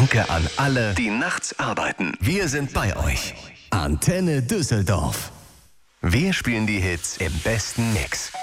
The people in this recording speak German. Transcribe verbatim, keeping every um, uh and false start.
Danke an alle, die nachts arbeiten. Wir sind bei euch. Antenne Düsseldorf. Wir spielen die Hits im besten Mix.